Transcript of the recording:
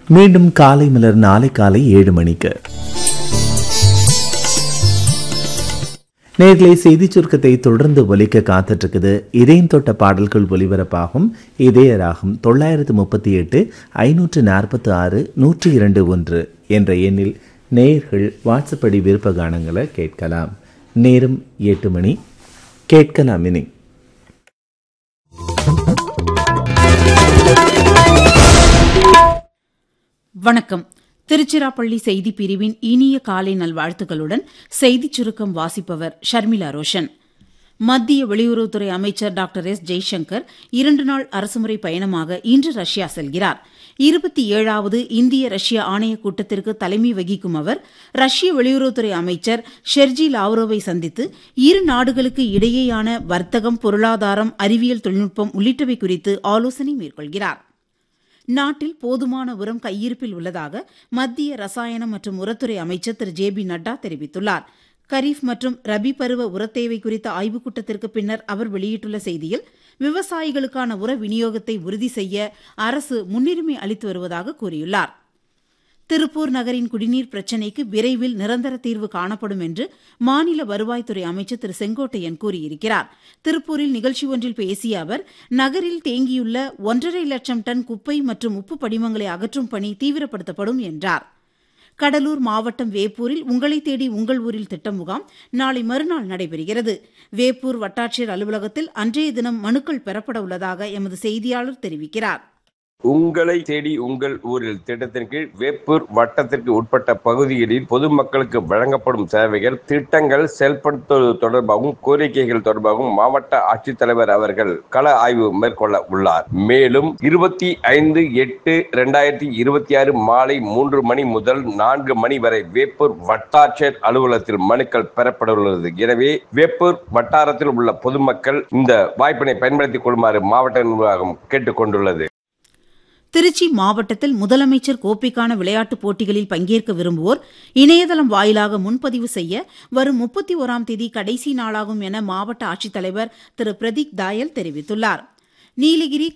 மீண்டும் காலை மலர் நாளை காலை 7 மணிக்கு. நேர்களை செய்தி சுருக்கத்தை தொடர்ந்து ஒலிக்க காத்துட்டு இருக்குது. இதயம் தொட்ட பாடல்கள் ஒலிபரப்பாகும். இதய ராகம் 938 546 102 என்ற எண்ணில் நேயர்கள் வாட்ஸ்அப் அடி விருப்ப கானங்களை கேட்கலாம். நேரம் 8 மணி. கேட்கலாம் இனி. வணக்கம். திருச்சிராப்பள்ளி செய்தி பிரிவின் இனிய காலை நல்வாழ்த்துக்களுடன் செய்திச் சுருக்கம் வாசிப்பவர் ஷர்மிளா ரோஷன். மத்திய வெளியுறவுத்துறை அமைச்சர் டாக்டர் எஸ் ஜெய்சங்கர் 2 நாள் அரசுமுறை பயணமாக இன்று ரஷ்யா செல்கிறார். 27வது இந்திய ரஷ்ய ஆணைய கூட்டத்திற்கு தலைமை வகிக்கும் அவர் ரஷ்ய வெளியுறவுத்துறை அமைச்சர் ஷெர்ஜி லாவ்ரோவை சந்தித்து இரு நாடுகளுக்கு இடையேயான வர்த்தகம், பொருளாதாரம், அறிவியல் தொழில்நுட்பம் உள்ளிட்டவை குறித்து ஆலோசனை மேற்கொள்கிறார். நாட்டில் போதுமான உரம் கையிருப்பில் உள்ளதாக மத்திய ரசாயனம் மற்றும் உரத்துறை அமைச்சர் திரு ஜே.பி. நட்டா தெரிவித்துள்ளார். கரீப் மற்றும் ரபி பருவ உரத்தேவை குறித்த ஆய்வுக் கூட்டத்திற்கு பின்னர் அவர் வெளியிட்டுள்ள செய்தியில், விவசாயிகளுக்கான உர விநியோகத்தை உறுதி செய்ய அரசு முன்னுரிமை அளித்து வருவதாக கூறியுள்ளார். திருப்பூர் நகரின் குடிநீர் பிரச்சினைக்கு விரைவில் நிரந்தர தீர்வு காணப்படும் என்று மாநில வருவாய்த்துறை அமைச்சர் திரு செங்கோட்டையன் கூறியிருக்கிறார். திருப்பூரில் நிகழ்ச்சி ஒன்றில் பேசிய அவர், நகரில் தேங்கியுள்ள 1.5 லட்சம் டன் குப்பை மற்றும் உப்பு படிமங்களை அகற்றும் பணி தீவிரப்படுத்தப்படும் என்றார். கடலூர் மாவட்டம் வேப்பூரில் உங்களை தேடி உங்கள் ஊரில் திட்ட முகாம் நாளை மறுநாள் நடைபெறுகிறது. வேப்பூர் வட்டாட்சியர் அலுவலகத்தில் அன்றைய தினம் மனுக்கள் பெறப்பட உள்ளதாக எமது செய்தியாளர் தெரிவிக்கிறார். உங்களை தேடி உங்கள் ஊரில் திட்டத்தின் கீழ் வேப்பூர் வட்டத்திற்கு உட்பட்ட பகுதிகளில் பொதுமக்களுக்கு வழங்கப்படும் சேவைகள், திட்டங்கள் செயல்படுத்துவது தொடர்பாகவும் கோரிக்கைகள் தொடர்பாகவும் மாவட்ட ஆட்சித்தலைவர் அவர்கள் கள ஆய்வு மேற்கொள்ள உள்ளார். மேலும் 25/8/2026 மாலை 3 மணி முதல் 4 மணி வரை வேப்பூர் வட்டாட்சியர் அலுவலகத்தில் மனுக்கள் பெறப்பட உள்ளது. எனவே வேப்பூர் வட்டாரத்தில் உள்ள பொதுமக்கள் இந்த வாய்ப்பினை பயன்படுத்திக் கொள்ளுமாறு மாவட்ட நிர்வாகம் கேட்டுக் கொண்டுள்ளது. திருச்சி மாவட்டத்தில் முதலமைச்சர் கோப்பைக்கான விளையாட்டுப் போட்டிகளில் பங்கேற்க விரும்புவோர் இணையதளம் வாயிலாக முன்பதிவு செய்ய வரும் 31ஆம் தேதி கடைசி நாளாகும் என மாவட்ட ஆட்சித்தலைவர் திரு பிரதீக் தாயல் தெரிவித்துள்ளார். நீலகிரி,